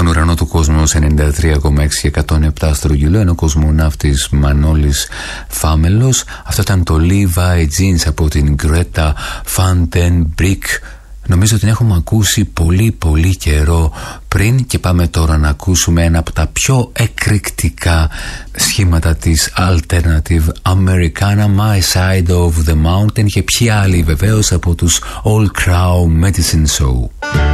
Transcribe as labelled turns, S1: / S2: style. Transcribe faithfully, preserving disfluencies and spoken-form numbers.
S1: Στον ουρανό του κόσμου ενενήντα τρία κόμμα έξι και εκατόν επτά στρογγυλό, ενώ ο κοσμοναύτης Μανώλης Φάμελος. Αυτό ήταν το Levi Jeans από την Greta Van den Brick. Νομίζω την έχουμε ακούσει πολύ πολύ καιρό πριν και πάμε τώρα να ακούσουμε ένα από τα πιο εκρηκτικά σχήματα της Alternative Americana, My Side of the Mountain, και ποιοι άλλοι βεβαίως από τους All Crow Medicine Show.